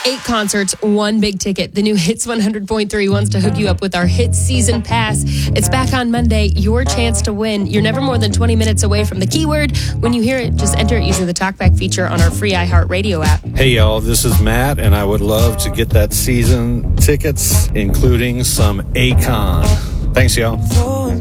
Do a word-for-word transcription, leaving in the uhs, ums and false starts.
Eight concerts, one big ticket. The new Hits one hundred point three wants to hook you up with our Hits Season Pass. It's back on Monday. Your chance to win. You're never more than twenty minutes away from the keyword. When you hear it, just enter it using the TalkBack feature on our free iHeartRadio app. Hey, y'all, this is Matt, and I would love to get that season tickets, including some Akon. Thanks, y'all.